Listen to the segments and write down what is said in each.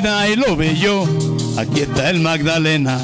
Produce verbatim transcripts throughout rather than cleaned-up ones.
vida y lo bello, aquí está el Magdalena.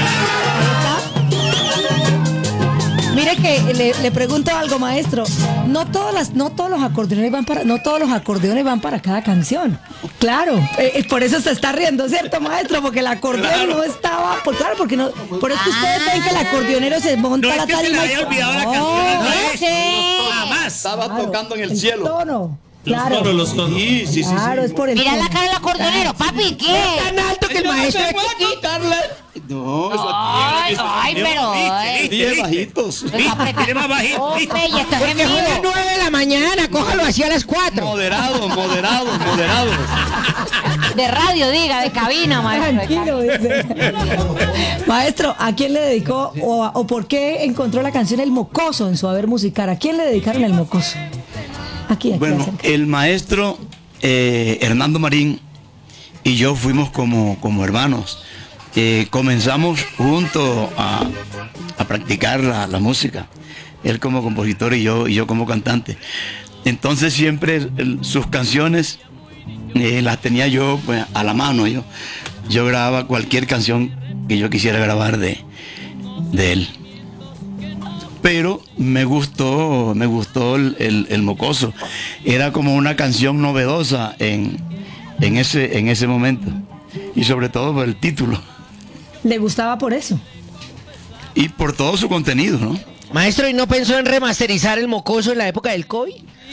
Mire que le, le pregunto algo, maestro. No todas las, no todos los acordeones van para, no todos los acordeones van para cada canción. Claro, eh, por eso se está riendo, ¿cierto, maestro? Porque el acordeón claro. no estaba, por claro, porque no, por eso que ustedes ven que el acordeonero se monta no, la es que tarima. Se le había olvidado no, la canción. No, sí. Jamás. Estaba claro, tocando en el, el cielo. Tono. Claro. Los tonos, los tonos. Sí, sí, sí. Claro, sí. es por el Mira tono. la cara del acordeonero, papi, ¿qué? Es tan alto que el maestro es chiquito. No, eso Ay, ay, pero. ay. diez bajitos. Tiene más bajito. Hombre, y estás en Porque juega a vivo. nueve de la mañana, cójalo así a las cuatro. Moderados, moderados, moderados. De radio, diga, de cabina, maestro. Tranquilo, dice. Maestro, ¿a quién le dedicó o, o por qué encontró la canción El Mocoso en su haber musical? ¿A quién le dedicaron El Mocoso? Aquí, aquí. Bueno, acerca. el maestro eh, Hernando Marín y yo fuimos como, como hermanos. Eh, comenzamos juntos a, a practicar la, la música. Él como compositor y yo, y yo como cantante. Entonces siempre el, sus canciones eh, las tenía yo pues, a la mano. Yo, yo grababa cualquier canción que yo quisiera grabar de, de él. Pero me gustó, me gustó el, el, el Mocoso. Era como una canción novedosa en, en, ese, en ese momento. Y sobre todo por el título. ¿Le gustaba por eso? Y por todo su contenido, ¿no? Maestro, ¿y no pensó en remasterizar El Mocoso en la época del COVID?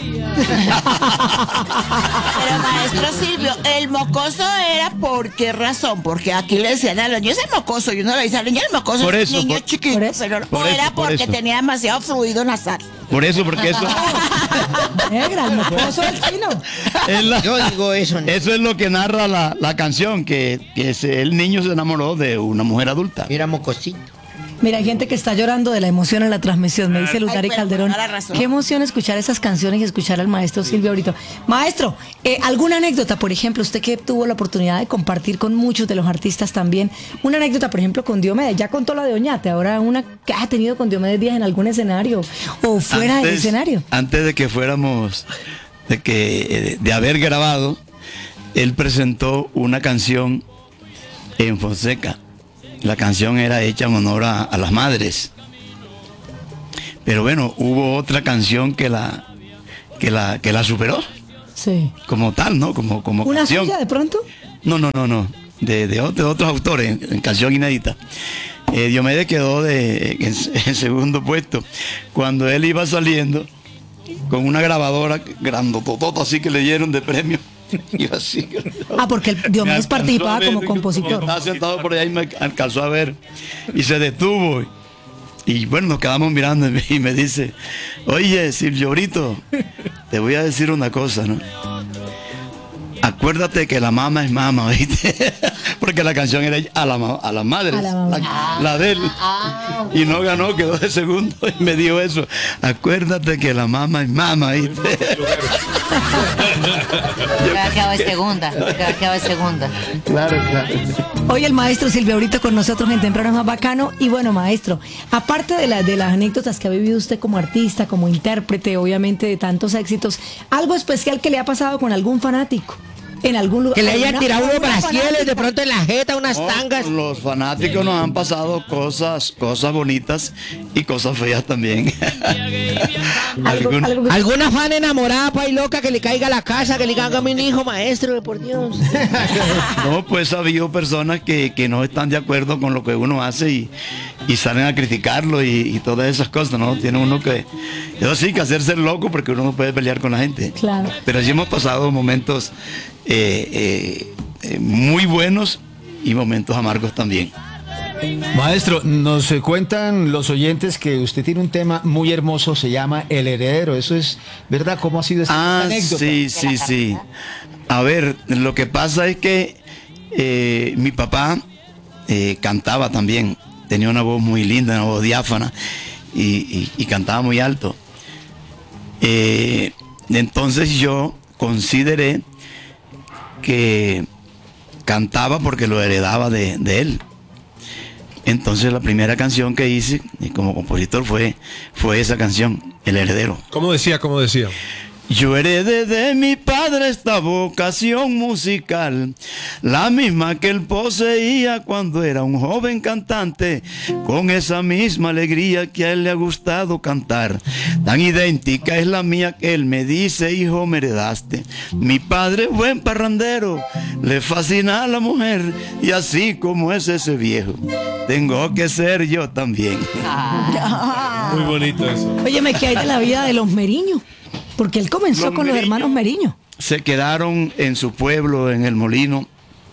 Pero maestro Silvio, el mocoso era por qué razón, porque aquí le decían a los niños el mocoso, y uno le dice al niño el mocoso, Por eso, niño por- chiquito, por eso. pero no Por eso, era por porque eso. tenía demasiado fluido nasal. Por eso, porque eso, Negra, el Mocoso del chino. es, la- Yo digo eso, ¿no? eso es lo que narra la, la canción, que, que se- el niño se enamoró de una mujer adulta. Mira, Mocosito. Mira, hay gente que está llorando de la emoción en la transmisión. Me dice Lutari pero Calderón. por mala razón. Qué emoción escuchar esas canciones y escuchar al maestro Silvio ahorita. Maestro, eh, ¿alguna anécdota, por ejemplo, usted que tuvo la oportunidad de compartir con muchos de los artistas también? Una anécdota, por ejemplo, con Diomedes. Ya contó la de Oñate, ahora una que ha tenido con Diomedes Díaz en algún escenario o fuera del escenario. Antes de que fuéramos, de que eh, de haber grabado, él presentó una canción en Fonseca. La canción era hecha en honor a, a las madres. Pero bueno, hubo otra canción que la que la que la superó Sí. como tal, ¿no? Como como ¿Una canción. suya de pronto? No, no, no, no. De, de, otro- de otros autores en, en canción inédita. Eh, Diomedes quedó de, en, en segundo puesto. Cuando él iba saliendo con una grabadora grandototota así que le dieron de premio. Iba así. Ah, porque el Diomedes Me alcanzó participaba a ver, como compositor. Estaba sentado por allá y me alcanzó a ver. Y se detuvo. Y bueno, nos quedamos mirando y me, y me dice, oye, Silvio Brito, te voy a decir una cosa, ¿no? Acuérdate que la mamá es mamá, ¿viste? Porque la canción era a la, ma- a la madre, A la mamá. la, la de él. Y no ganó, quedó de segundo y me dijo eso. Acuérdate que la mamá es mamá, ¿viste? Que ha quedado de segunda. Que ha quedado de segunda. Claro, claro. Hoy el maestro Silvio Brito con nosotros en Temprano Más Bacano. Y bueno, maestro, aparte de, la, de las anécdotas que ha vivido usted como artista, como intérprete, obviamente de tantos éxitos, algo especial que le ha pasado con algún fanático en algún lugar. Que le hayan ¿Alguna- tirado unos alguna brasieles de fanática? pronto en la jeta, unas No, tangas. los fanáticos nos han pasado cosas, cosas bonitas y cosas feas también. Algo- Algún- algo que- ¿Alguna fan enamorada, pa' y loca, que le caiga a la casa, que le diga a mi hijo, maestro, por Dios? No, pues ha habido personas que, que no están de acuerdo con lo que uno hace y, y salen a criticarlo y, y todas esas cosas, ¿no? Tiene uno que, eso sí, que hacerse el loco porque uno no puede pelear con la gente. Claro. Pero sí hemos pasado momentos eh, eh, eh, muy buenos y momentos amargos también. Maestro, nos eh, cuentan los oyentes que usted tiene un tema muy hermoso, se llama El Heredero. Eso es verdad, ¿cómo ha sido esta Ah, anécdota? sí, sí, sí. A ver, lo que pasa es que eh, mi papá eh, cantaba también, tenía una voz muy linda, una voz diáfana y, y- y cantaba muy alto. Eh, entonces yo consideré que cantaba porque lo heredaba de, de él. Entonces la primera canción que hice y como compositor fue, fue esa canción, El Heredero. ¿Cómo decía? ¿Cómo decía? Yo heredé de mi padre esta vocación musical, la misma que él poseía cuando era un joven cantante, con esa misma alegría que a él le ha gustado cantar. Tan idéntica es la mía que él me dice: hijo, me heredaste. Mi padre, buen parrandero, le fascina a la mujer, y así como es ese viejo, tengo que ser yo también. Muy bonito eso. Oye, me quedé de la vida de los Meriño, porque él comenzó Los con los Meriño. hermanos Meriño. Se quedaron en su pueblo, en el molino.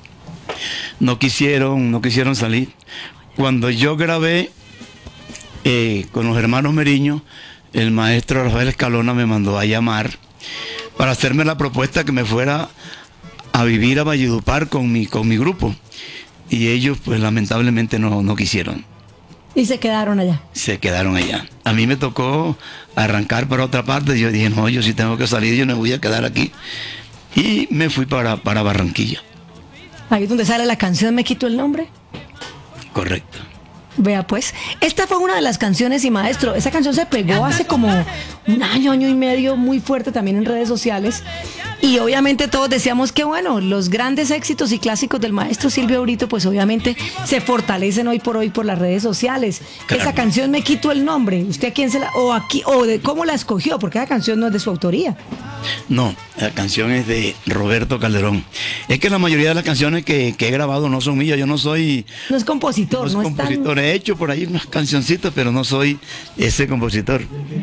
No quisieron, no quisieron salir. Cuando yo grabé eh, con los hermanos Meriño, el maestro Rafael Escalona me mandó a llamar para hacerme la propuesta que me fuera a vivir a Valledupar con mi, con mi grupo. Y ellos, pues lamentablemente no, no quisieron. Y se quedaron allá. Se quedaron allá. A mí me tocó arrancar para otra parte. Yo dije, no, yo sí tengo que salir, yo no me voy a quedar aquí. Y me fui para, para Barranquilla. Ahí es donde sale la canción Me quito el nombre. Correcto. Vea pues, esta fue una de las canciones, y maestro, esa canción se pegó hace como un año, año y medio, muy fuerte también en redes sociales. Y obviamente todos decíamos que bueno, los grandes éxitos y clásicos del maestro Silvio Brito, pues obviamente se fortalecen hoy por hoy por las redes sociales. Claro. Esa canción Me quito el nombre, ¿usted a quién se la, o aquí, o de cómo la escogió? Porque esa canción no es de su autoría. No, la canción es de Roberto Calderón. Es que la mayoría de las canciones que, que he grabado no son mías. Yo no soy, No es compositor, no no, soy es tan... compositor. He hecho por ahí unas cancioncitas, pero no soy ese compositor.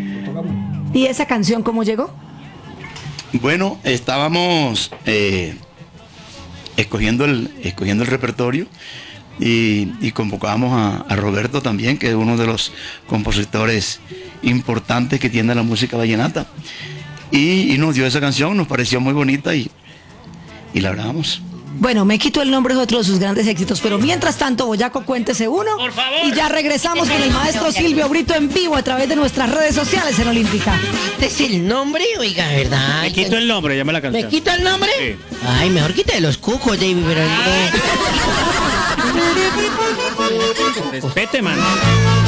¿Y esa canción cómo llegó? Bueno, estábamos eh, escogiendo, el, escogiendo el repertorio y, y convocamos a, a Roberto también, que es uno de los compositores importantes que tiene la música vallenata. Y, y nos dio esa canción, nos pareció muy bonita y, y la grabamos. Bueno, Me quito el nombre es otro de sus grandes éxitos, pero mientras tanto, Boyaco, cuéntese uno. Por favor. Y ya regresamos con el maestro Silvio Brito en vivo a través de nuestras redes sociales en Olímpica. Este es el nombre, oiga, ¿verdad? Me quito el nombre, llama la canción. ¿Me quito el nombre? Sí. Ay, mejor quita de los cucos, David, pero no. Respete, man.